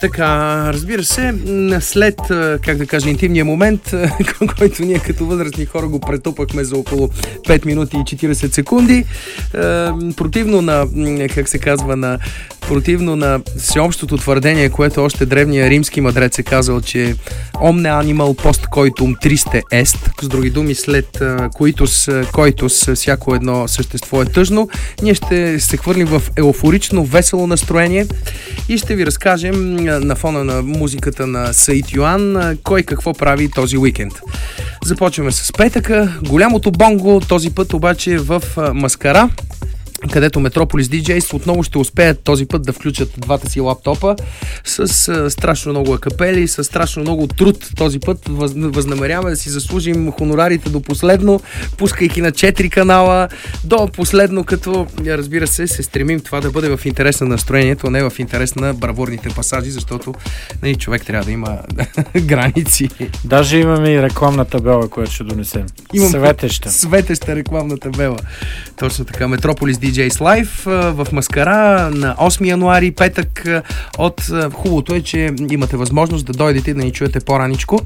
Така, разбира се, след, как да кажа, интимния момент, който ние като възрастни хора го претупахме за около 5 минути и 40 секунди, противно на, как се казва, противно на всеобщото твърдение, което още древния римски мъдрец е казал, че omne animal post coitum triste est, с други думи, след coitus всяко едно същество е тъжно, ние ще се хвърлим в еуфорично, весело настроение и ще ви разкажем на фона на музиката на Саид Йоан кой какво прави този уикенд. Започваме с петъка, голямото бонго, този път обаче в Маскара, където Метрополис DJs отново ще успеят този път да включат двата си лаптопа с страшно много акапели, с страшно много труд. Този път възнамеряваме да си заслужим хонорарите до последно, пускайки на 4 канала до последно, като разбира се стремим това да бъде в интерес на настроението, а не в интерес на бравурните пасажи, защото човек трябва да има граници. Даже имаме и рекламна табела, която ще донесем. Светеща рекламна табела. Точно така, Метрополис DJs Live в Маскара на 8 януари, петък. Хубавото е, че имате възможност да дойдете и да ни чуете по-раничко,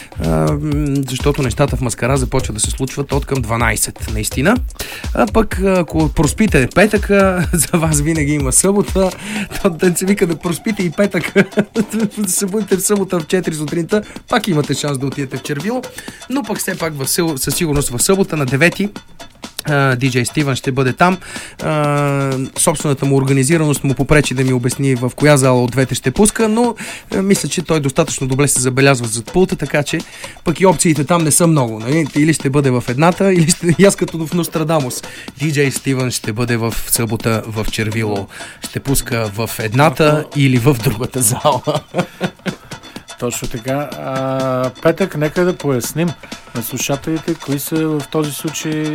защото нещата в Маскара започват да се случват от към 12, наистина. А пък, ако проспите петъка, за вас винаги има събота, да се вика да проспите и петък, да се будете в събота в 4 сутринта, пак имате шанс да отидете в Червило, но пък все пак със сигурност в събота на 9 DJ Стивън ще бъде там. Собствената му организираност му попречи да ми обясни в коя зала от двете ще пуска, но мисля, че той достатъчно добре се забелязва зад пулта, така че пък и опциите там не са много. Нали? Или ще бъде в едната, или аз като в Нострадамус. DJ Стивън ще бъде в събота в Червило. Ще пуска в едната или в другата зала. Точно така. Петък, нека да поясним на слушателите, кои са в този случай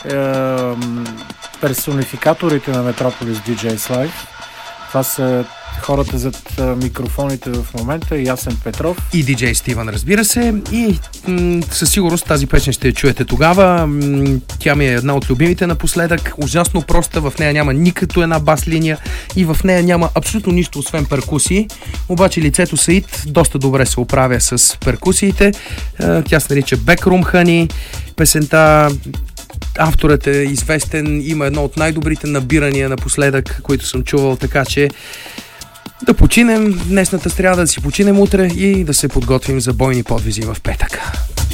персонификаторите на Метрополис DJs Live. Това са хората зад микрофоните в момента, Ясен Петров и DJ Стивън, разбира се, и със сигурност тази песен ще я чуете тогава. Тя ми е една от любимите напоследък, ужасно проста, в нея няма никаква една бас линия и в нея няма абсолютно нищо освен перкусии, обаче лицето Саид доста добре се оправя с перкусиите. Тя се нарича Backroom Honey. Песента, авторът е известен, има едно от най-добрите набирания напоследък, които съм чувал, така че да починем днесната сряда, да си починем утре и да се подготвим за бойни подвизи в петък.